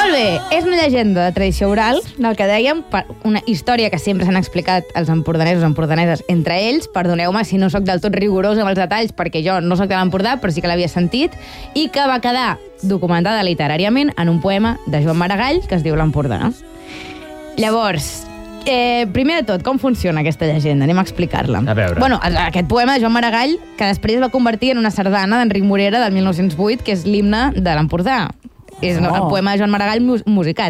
Molt bé, és una llegenda de tradició oral, del que dèiem, una història que sempre s'han explicat els empordanesos o empordaneses entre ells. Perdoneu-me si no sóc del tot rigorós amb els detalls, perquè jo no sóc de l'Empordà, però sí que l'havia sentit, i que va quedar documentada literàriament en un poema de Joan Maragall que es diu l'Empordà. Llavors, primer de tot, com funciona aquesta llegenda? Anem a explicar-la. A veure. Bueno, aquest poema de Joan Maragall, que després es va convertir en una sardana d'Enric Morera del 1908, que és l'himne de l'Empordà. És el poema de Joan Maragall musicat.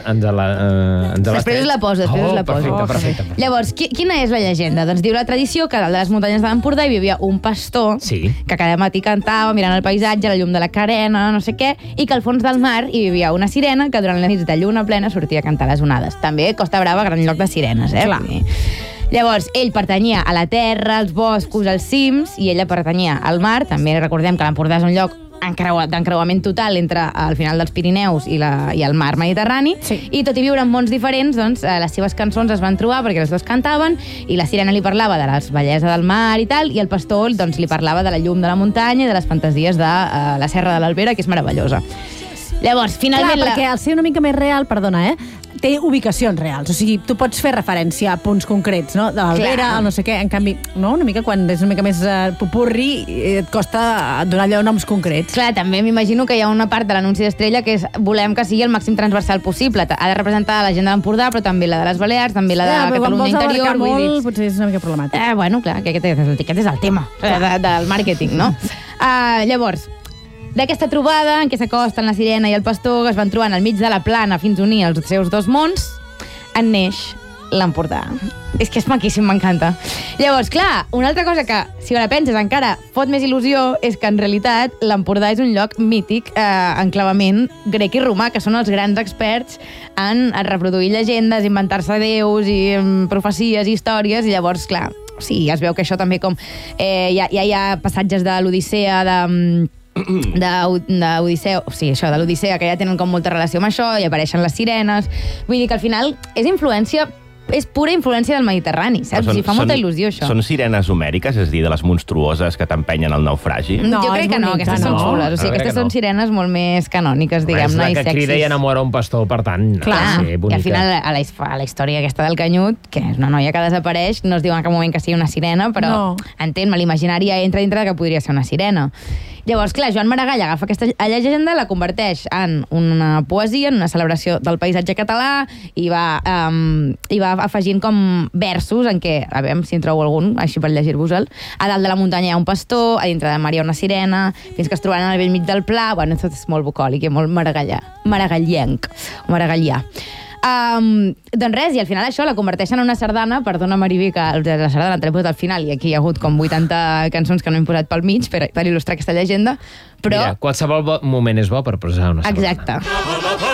Després us la poso, Perfecte. Llavors, quina és la llegenda? Doncs diu la tradició que dalt de les muntanyes de l'Empordà hi vivia un pastor que cada matí cantava mirant el paisatge, la llum de la carena, no sé què, i que al fons del mar hi vivia una sirena que durant les nits de lluna plena sortia a cantar les onades. També Costa Brava, gran lloc de sirenes, Clar. Llavors, ell pertanyia a la terra, als boscos, als cims, i ella pertanyia al mar. També recordem que l'Empordà és un lloc d'encreuament total entre el final dels Pirineus i el mar Mediterrani, i tot i viure en mons diferents, doncs, les seves cançons es van trobar perquè els dos cantaven, i la sirena li parlava de la bellesa del mar i tal, i el pastor doncs, li parlava de la llum de la muntanya i de les fantasies de la Serra de l'Albera, que és meravellosa. Llavors, finalment... Clar, perquè al ser una mica més real, perdona, té ubicacions reals. O sigui, tu pots fer referència a punts concrets, no? De l'Albera, el no sé què. En canvi, no? Una mica quan és una mica més popurri, et costa donar allò noms concrets. Clar, també m'imagino que hi ha una part de l'anunci d'Estrella que és volem que sigui el màxim transversal possible. Ha de representar la gent de l'Empordà, però també la de les Balears, també la de Catalunya Interior. Molt, potser és una mica problemàtic. Bueno, clar, que aquest és el tema del màrqueting, no? Llavors, d'aquesta trobada, en què s'acosten la sirena i el pastor, que es van trobant al mig de la plana fins a unir els seus dos mons, en neix l'Empordà. És que és maquíssim, m'encanta. Llavors, clar, una altra cosa que, si la penses, encara fot més il·lusió, és que en realitat l'Empordà és un lloc mític, enclavament grec i romà, que són els grans experts en reproduir llegendes, inventar-se déus i profecies i històries, i llavors, clar, sí, es veu que això també com... Ja hi ha passatges de l'Odissea, d'Odissea, o sigui, això, de l'Odissea, que ja tenen com molta relació amb això, i apareixen les sirenes. Vull dir que al final és pura influència del Mediterrani, saps? O sigui, fa molta il·lusió, això. Són sirenes homèriques, és a dir, de les monstruoses que t'empenyen al naufragi? No, jo crec que no, aquestes són xules. O sigui, aquestes són sirenes molt més canòniques, diguem-ne, i sexis. És la que crida i enamora un pastor, per tant, clar, i al final, a la història aquesta del Canyut, que és una noia que desapareix, no es diu en cap moment que sigui una sirena, però entén-me, l'imaginari entra dintre que podria ser una sirena. Llavors, clar, Joan Maragall agafa aquesta llegenda, la converteix en una poesia, en una celebració del paisatge català, i va afegint com versos en què, a veure si en trobo algun, així per llegir-vos-el. A dalt de la muntanya hi ha un pastor, a dintre del mar hi ha una sirena, fins que es trobaran al vell mig del pla. Bueno, tot és molt bucòlic i molt maragallenc, maragallià. Doncs res, i al final això la converteixen en una sardana. Perdona, Mariví, que la sardana te l'he posat al final i aquí hi ha hagut com 80 cançons que no hem posat pel mig per il·lustrar aquesta llegenda, però... Mira, qualsevol moment és bo per posar una sardana. Exacte.